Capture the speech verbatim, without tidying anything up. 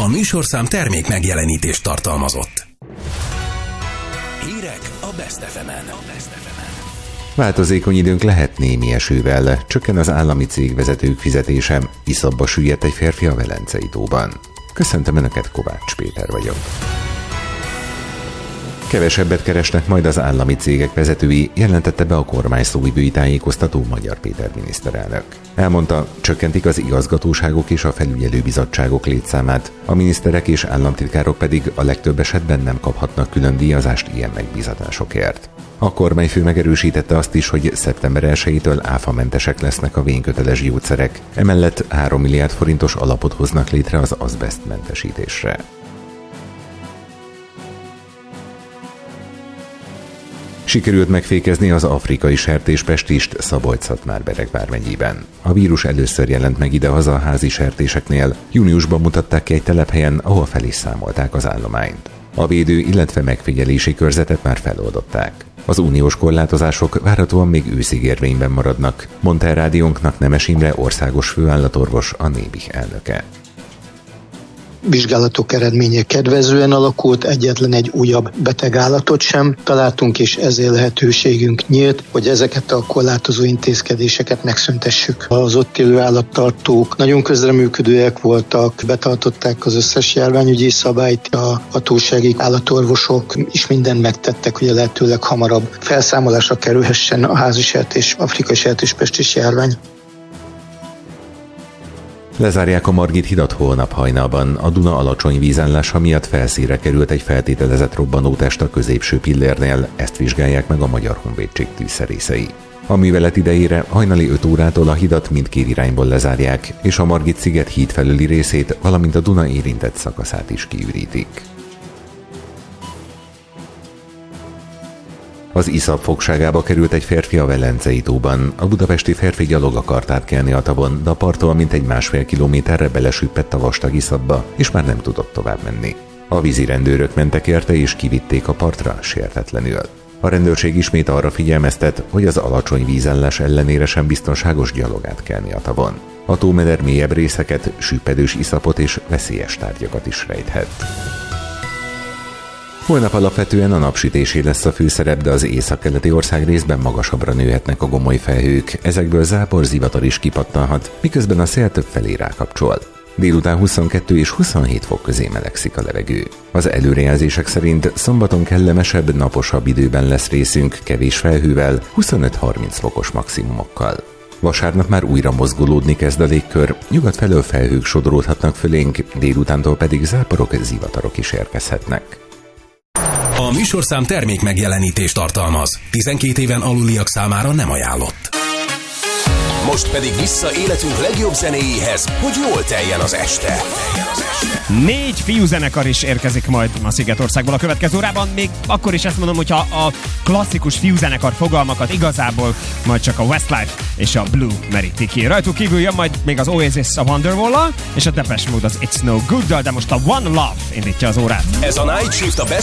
műsorszám termék megjelenítést tartalmazott. Hírek a Best ef emen. Változékony időnk lehet némi esővel, csökken az állami cégvezetők fizetése, iszapba süllyedt egy férfi a Velencei tóban. Köszöntöm Önöket, Kovács Péter vagyok. Kevesebbet keresnek majd az állami cégek vezetői, jelentette be a kormány szóvivői tájékoztató Magyar Péter miniszterelnök. Elmondta, csökkentik az igazgatóságok és a felügyelőbizottságok létszámát, a miniszterek és államtitkárok pedig a legtöbb esetben nem kaphatnak külön díjazást ilyen megbízatásokért. A kormányfő megerősítette azt is, hogy szeptember elsejétől áfamentesek lesznek a vényköteles gyógyszerek, emellett három milliárd forintos alapot hoznak létre az azbesztmentesítésre. Sikerült megfékezni az afrikai sertéspestist Szabolcs-Szatmár-Bereg vármegyében. A vírus először jelent meg idehaza a házi sertéseknél, júniusban mutatták ki egy telephelyen, ahol fel is számolták az állományt. A védő, illetve megfigyelési körzetet már feloldották. Az uniós korlátozások várhatóan még őszig érvényben maradnak, mondta a rádiónknak Nemes Imre országos főállatorvos, a Nébih elnöke. Vizsgálatok eredménye kedvezően alakult, egyetlen egy újabb betegállatot sem találtunk, és ezért lehetőségünk nyílt, hogy ezeket a korlátozó intézkedéseket megszüntessük. Az ott élő állattartók nagyon közreműködőek voltak, betartották az összes járványügyi szabályt, a hatósági állatorvosok is mindent megtettek, hogy a lehetőleg hamarabb felszámolásra kerülhessen a házi sertés, afrikai sertéspestis járvány. Lezárják a Margit hidat holnap hajnalban. A Duna alacsony vízállása miatt felszínre került egy feltételezett robbanótest a középső pillérnél, ezt vizsgálják meg a Magyar Honvédség tűzszerészei. A művelet idejére hajnali öt órától a hidat mindkét irányból lezárják, és a Margit-sziget híd felüli részét, valamint a Duna érintett szakaszát is kiürítik. Az iszap fogságába került egy férfi a Velencei tóban. A budapesti férfi gyalog akart átkelni a tavon, de a parttól mintegy másfél kilométerre belesüppett a vastag iszapba, és már nem tudott tovább menni. A vízi rendőrök mentek érte és kivitték a partra sértetlenül. A rendőrség ismét arra figyelmeztet, hogy az alacsony vízállás ellenére sem biztonságos gyalog átkelni a tavon. A tómeder mélyebb részeket, süppedős iszapot és veszélyes tárgyakat is rejthet. Holnap alapvetően a napsütésé lesz a főszerep, de az északkeleti ország részben magasabbra nőhetnek a gomoly felhők, ezekből zápor, zivatar is kipattanhat, miközben a szél több felé rákapcsol. Délután huszonkettő és huszonhét fok közé melegszik a levegő. Az előrejelzések szerint szombaton kellemesebb, naposabb időben lesz részünk, kevés felhővel, huszonöt-harminc fokos maximumokkal. Vasárnap már újra mozgolódni kezd a légkör, nyugat felől felhők sodródhatnak fölénk, délutántól pedig záporok, zivatarok is érkezhetnek. A műsorszám termék megjelenítést tartalmaz. tizenkét éven aluliak számára nem ajánlott. Most pedig vissza életünk legjobb zenéjéhez, hogy jól teljen az este. Négy fiúzenekar is érkezik majd a Szigetországból a következő órában. Még akkor is ezt mondom, hogyha a klasszikus fiúzenekar fogalmakat igazából majd csak a Westlife és a Blue meríti ki. Rajtuk kívül jön majd még az Oasis a Wonderwall-al, és a Depeche Mode az It's No Good-dal, de most a One Love indítja az órát. Ez a Night Shift a Best